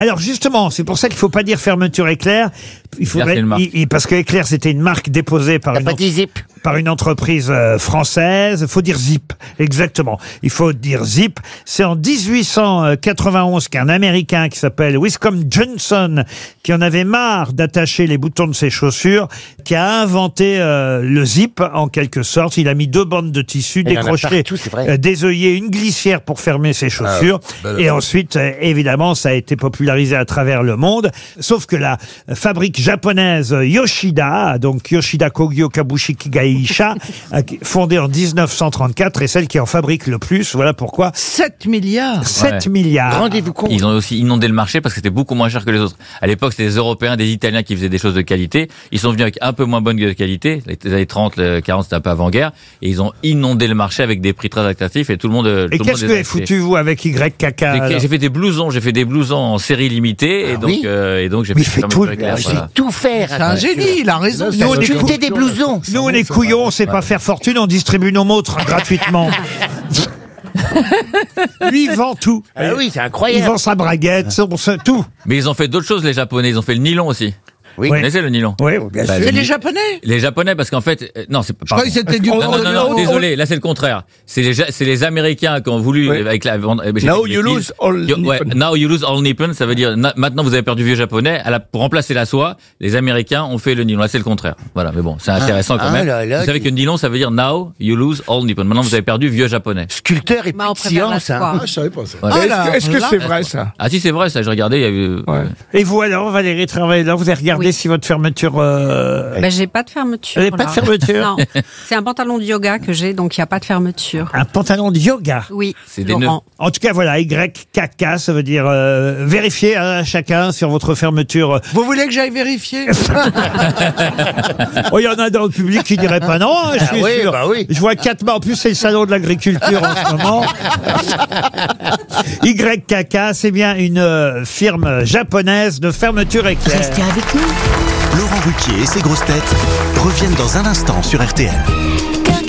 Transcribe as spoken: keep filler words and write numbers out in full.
Alors justement, c'est pour ça qu'il faut pas dire fermeture éclair. Il faudrait, il, il, parce que Éclair c'était une marque déposée par une, par une entreprise euh, française. Il faut dire Zip, exactement. Il faut dire Zip. C'est en dix-huit cent quatre-vingt-onze qu'un Américain qui s'appelle Wiscombe Johnson, qui en avait marre d'attacher les boutons de ses chaussures, qui a inventé euh, le zip en quelque sorte. Il a mis deux bandes de tissu décrochées, euh, des œillets, une glissière pour fermer ses chaussures. Ah, et ensuite, euh, évidemment, ça a été popularisé à travers le monde. Sauf que la fabrique japonaise Yoshida, donc Yoshida Kogyo Kabushiki Gaisha, fondée en dix-neuf cent trente-quatre, est celle qui en fabrique le plus. Voilà pourquoi. sept milliards sept ouais. milliards. Rendez-vous compte. Ils ont aussi inondé le marché parce que c'était beaucoup moins cher que les autres. À l'époque, c'était des Européens, des Italiens qui faisaient des choses de qualité. Ils sont venus avec un peu moins bonne qualité. Les années trente, quarante, c'était un peu avant-guerre. Et ils ont inondé le marché avec des prix très attractifs et tout le monde. Et qu'est-ce que vous avez foutu, vous, avec Y K K? J'ai fait des blousons. J'ai fait des blousons en série limitée. Ah, et donc, oui euh, et donc, j'ai fait, fait tout. Éclair, Il voilà. sait tout faire. C'est un génie, il a raison. Nous, on est des blousons. Nous, on est couillons, on sait pas faire fortune, on distribue nos montres gratuitement. Lui, il vend tout. Ah oui, c'est incroyable. Il vend sa braguette, son, son, tout. Mais ils ont fait d'autres choses, les Japonais. Ils ont fait le nylon aussi. Oui. Vous connaissez le nylon? Oui, bien bah, sûr. Et les Japonais? Les Japonais, parce qu'en fait, euh, non, c'est pas. Je croyais que c'était du. Non, non, non, non, désolé, là c'est le contraire. C'est les, c'est les Américains qui ont voulu oui. avec la. Euh, now you lose all Nippon. Ouais, now you lose all Nippon, ça veut dire na, maintenant vous avez perdu vieux japonais. À la, pour remplacer la soie, les Américains ont fait le nylon. Là c'est le contraire. Voilà, mais bon, c'est intéressant ah, quand même. Ah là là, vous savez que nylon, ça veut dire now you lose all Nippon. Maintenant vous avez perdu vieux japonais. Sculpteur et bah, science. Hein. Ah, je savais pas ça. Ouais. Ah, est-ce que c'est -ce vrai ça? Ah si c'est vrai ça. J'ai regardé. Il y a eu. Ouais. Et vous alors, Valérie Travaillant, vous avez regardé oui. si votre fermeture. Euh... Ben, j'ai pas de fermeture. Vous n'avez pas de fermeture? Non. C'est un pantalon de yoga que j'ai, donc il n'y a pas de fermeture. Un pantalon de yoga? Oui. C'est des nœuds. En tout cas, voilà, Y K K, ça veut dire euh, vérifier hein, chacun sur votre fermeture. Vous voulez que j'aille vérifier? Oh, il y en a dans le public qui dirait pas non, hein, je suis ah oui, sûr. Bah oui. Je vois quatre mains. En plus, c'est le salon de l'agriculture en ce moment. Y K K, c'est bien une euh, firme japonaise de fermeture éclair. Restez avec nous. Laurent Ruquier et ses grosses têtes reviennent dans un instant sur R T L.